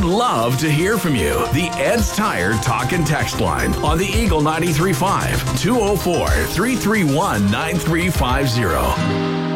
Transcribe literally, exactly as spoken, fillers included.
love to hear from you. The Ed's Tire Talk and Text line on the Eagle ninety-three point five, two oh four, three three one, nine three five zero.